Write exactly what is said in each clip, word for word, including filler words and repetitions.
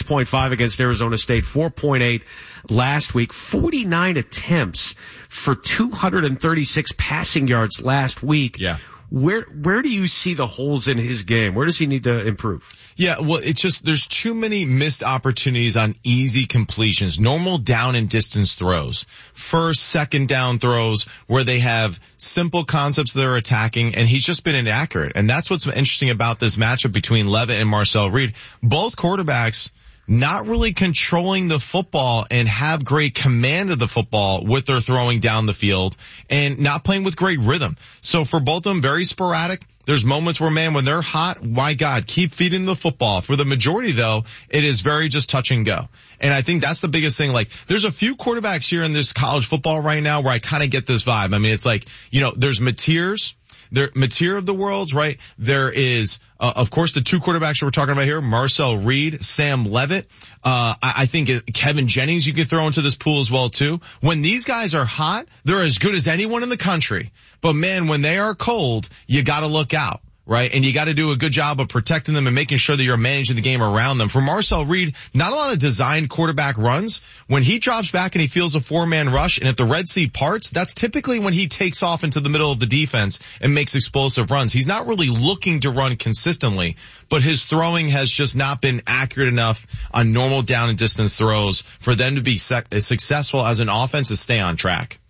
point five against Arizona State, four point eight last week, forty-nine attempts for two hundred thirty-six passing yards last week. Yeah. Where where do you see the holes in his game? Where does he need to improve? Yeah, well, it's just there's too many missed opportunities on easy completions, normal down and distance throws, first, second down throws where they have simple concepts they're attacking, and he's just been inaccurate. And that's what's interesting about this matchup between Levitt and Marcel Reed. Both quarterbacks not really controlling the football and have great command of the football with their throwing down the field and not playing with great rhythm. So for both of them, very sporadic. There's moments where, man, when they're hot, my God, keep feeding the football. For the majority, though, it is very just touch and go. And I think that's the biggest thing. Like, there's a few quarterbacks here in this college football right now where I kind of get this vibe. I mean, it's like, you know, there's Mateers. There, Mateer of the worlds, right? There is, uh, of course, the two quarterbacks we're talking about here, Marcel Reed, Sam Levitt. Uh, I, I think Kevin Jennings you could throw into this pool as well, too. When these guys are hot, they're as good as anyone in the country. But man, when they are cold, you gotta look out. Right? And you got to do a good job of protecting them and making sure that you're managing the game around them. For Marcel Reed, not a lot of designed quarterback runs. When he drops back and he feels a four-man rush, and if the Red Sea parts, that's typically when he takes off into the middle of the defense and makes explosive runs. He's not really looking to run consistently, but his throwing has just not been accurate enough on normal down and distance throws for them to be sec- as successful as an offense to stay on track.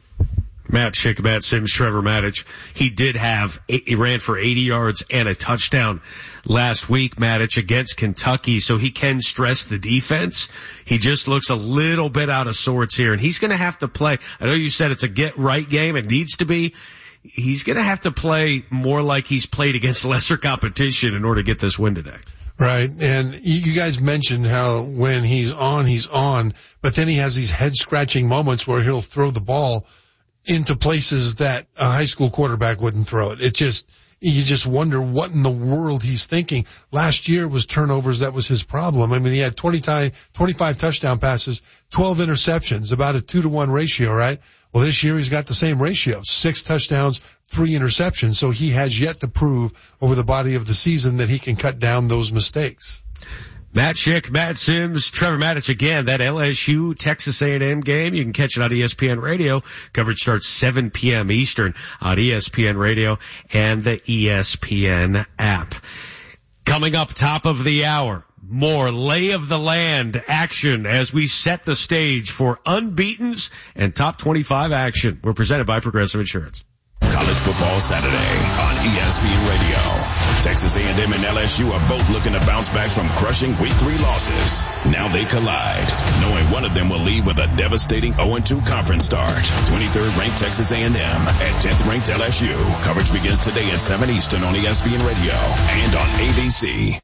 Matt Schick, Matt Sims, Trevor Matich. He did have, he ran for eighty yards and a touchdown last week, Matich, against Kentucky, so he can stress the defense. He just looks a little bit out of sorts here, and he's going to have to play. I know you said it's a get-right game. It needs to be. He's going to have to play more like he's played against lesser competition in order to get this win today. Right, and you guys mentioned how when he's on, he's on, but then he has these head-scratching moments where he'll throw the ball into places that a high school quarterback wouldn't throw it. It just, you just wonder what in the world he's thinking. Last year was turnovers. That was his problem. I mean, he had twenty, twenty-five touchdown passes, twelve interceptions, about a two to one ratio, right? Well, this year he's got the same ratio, six touchdowns, three interceptions. So he has yet to prove over the body of the season that he can cut down those mistakes. Matt Schick, Matt Sims, Trevor Matich again. That L S U Texas A and M game, you can catch it on E S P N Radio. Coverage starts seven p.m. Eastern on E S P N Radio and the E S P N app. Coming up top of the hour, more lay of the land action as we set the stage for unbeatens and top twenty-five action. We're presented by Progressive Insurance. College Football Saturday on E S P N Radio. Texas A and M and L S U are both looking to bounce back from crushing week three losses. Now they collide, knowing one of them will leave with a devastating oh and two conference start. twenty-third ranked Texas A and M at tenth ranked L S U. Coverage begins today at seven Eastern on E S P N Radio and on A B C.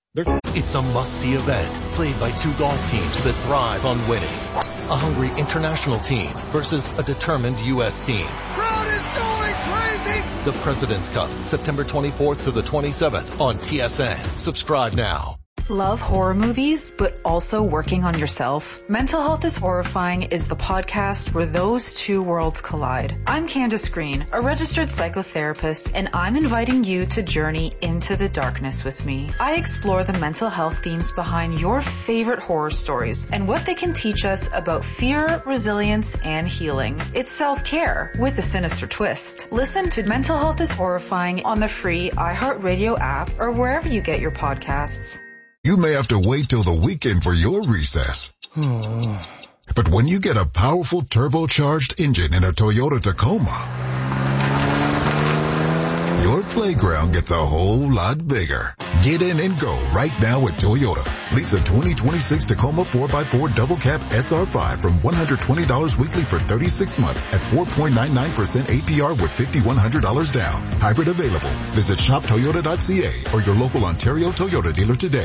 It's a must-see event played by two golf teams that thrive on winning. A hungry international team versus a determined U S team. Crowd is going crazy! The President's Cup, September twenty-fourth to the twenty-seventh on T S N. Subscribe now. Love horror movies, but also working on yourself? Mental Health is Horrifying is the podcast where those two worlds collide. I'm Candace Green, a registered psychotherapist, and I'm inviting you to journey into the darkness with me. I explore the mental health themes behind your favorite horror stories and what they can teach us about fear, resilience, and healing. It's self-care with a sinister twist. Listen to Mental Health is Horrifying on the free iHeartRadio app or wherever you get your podcasts. You may have to wait till the weekend for your recess. But when you get a powerful turbocharged engine in a Toyota Tacoma, your playground gets a whole lot bigger. Get in and go right now at Toyota. Lease a twenty twenty-six Tacoma four by four Double Cab S R five from one hundred twenty dollars weekly for thirty-six months at four point nine nine percent A P R with five thousand one hundred dollars down. Hybrid available. Visit shop toyota dot c a or your local Ontario Toyota dealer today.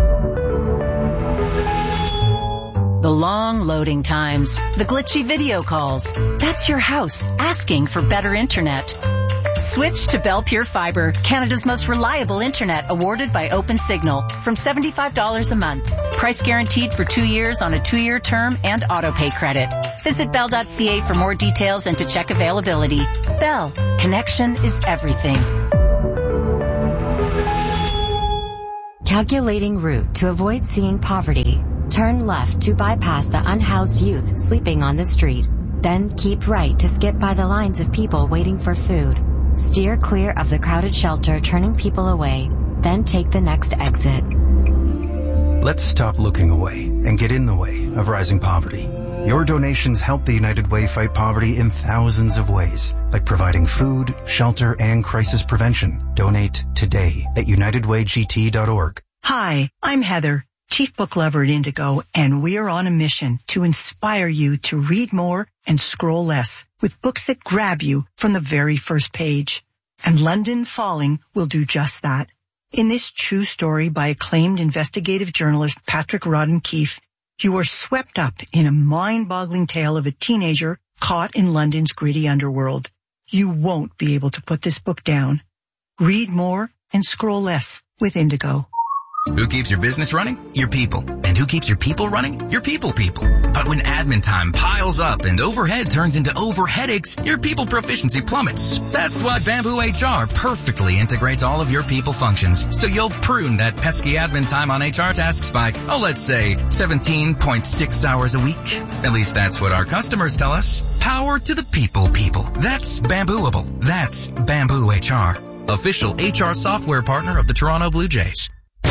The long loading times, the glitchy video calls. That's your house asking for better internet. Switch to Bell Pure Fiber, Canada's most reliable internet, awarded by OpenSignal, from seventy-five dollars a month. Price guaranteed for two years on a two-year term and auto-pay credit. Visit bell dot c a for more details and to check availability. Bell, connection is everything. Calculating route to avoid seeing poverty. Turn left to bypass the unhoused youth sleeping on the street. Then keep right to skip by the lines of people waiting for food. Steer clear of the crowded shelter turning people away. Then take the next exit. Let's stop looking away and get in the way of rising poverty. Your donations help the United Way fight poverty in thousands of ways, like providing food, shelter, and crisis prevention. Donate today at united way g t dot org. Hi, I'm Heather, Chief Book Lover at Indigo, and we are on a mission to inspire you to read more and scroll less with books that grab you from the very first page. And London Falling will do just that. In this true story by acclaimed investigative journalist Patrick Rodden Keefe, you are swept up in a mind-boggling tale of a teenager caught in London's gritty underworld. You won't be able to put this book down. Read more and scroll less with Indigo. Who keeps your business running? Your people. And who keeps your people running? Your people people. But when admin time piles up and overhead turns into over headaches, your people proficiency plummets. That's why Bamboo H R perfectly integrates all of your people functions, so you'll prune that pesky admin time on H R tasks by, oh, let's say seventeen point six hours a week. At least that's what our customers tell us. Power to the people people. That's Bambooable. That's Bamboo H R. Official H R software partner of the Toronto Blue Jays.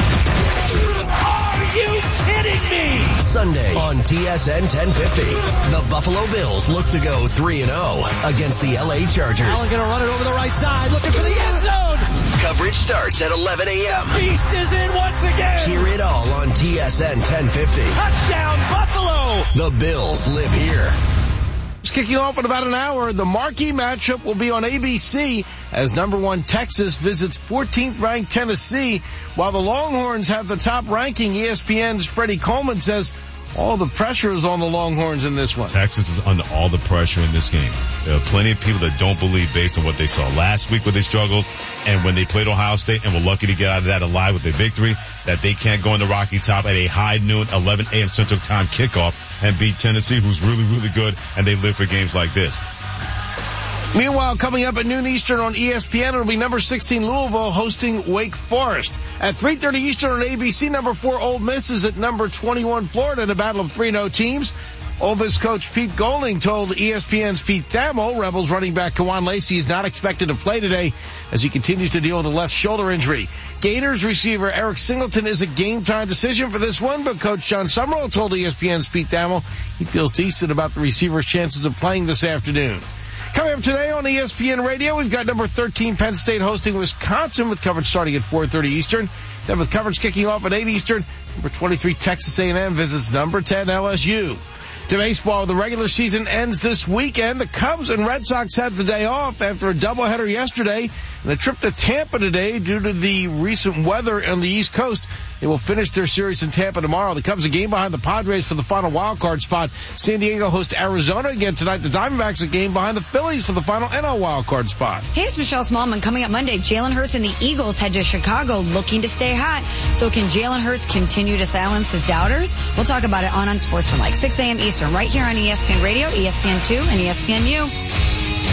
Are you kidding me? Sunday on T S N ten fifty, the Buffalo Bills look to go three and oh against the L A Chargers. Allen going to run it over the right side, looking for the end zone. Coverage starts at eleven a.m. The Beast is in once again. Hear it all on T S N ten fifty. Touchdown, Buffalo. The Bills live here. It's kicking off in about an hour. The marquee matchup will be on A B C as number one Texas visits fourteenth ranked Tennessee. While the Longhorns have the top ranking, E S P N's Freddie Coleman says all the pressure is on the Longhorns in this one. Texas is under all the pressure in this game. There are plenty of people that don't believe based on what they saw last week where they struggled and when they played Ohio State and were lucky to get out of that alive with a victory, that they can't go in the Rocky Top at a high noon, eleven a.m. Central Time kickoff and beat Tennessee, who's really, really good, and they live for games like this. Meanwhile, coming up at noon Eastern on E S P N, it'll be number sixteen Louisville hosting Wake Forest. At three thirty Eastern on A B C, number four Ole Miss is at number twenty-one Florida in a battle of three and oh teams. Ole Miss coach Pete Golding told E S P N's Pete Thamel Rebels running back Kawan Lacey is not expected to play today as he continues to deal with a left shoulder injury. Gators receiver Eric Singleton is a game-time decision for this one, but Coach John Summerall told E S P N's Pete Thamel he feels decent about the receiver's chances of playing this afternoon. Coming up today on E S P N Radio, we've got number thirteen Penn State hosting Wisconsin with coverage starting at four thirty Eastern. Then with coverage kicking off at eight Eastern, number twenty-three Texas A and M visits number ten L S U. To baseball, the regular season ends this weekend. The Cubs and Red Sox had the day off after a doubleheader yesterday and a trip to Tampa today due to the recent weather on the East Coast. They will finish their series in Tampa tomorrow. The Cubs a game behind the Padres for the final wild card spot. San Diego hosts Arizona again tonight. The Diamondbacks a game behind the Phillies for the final N L wild card spot. Hey, it's Michelle Smallman. Coming up Monday, Jalen Hurts and the Eagles head to Chicago looking to stay hot. So can Jalen Hurts continue to silence his doubters? We'll talk about it on Unsportsmanlike, six a.m. Eastern, right here on E S P N Radio, E S P N two, and E S P N U.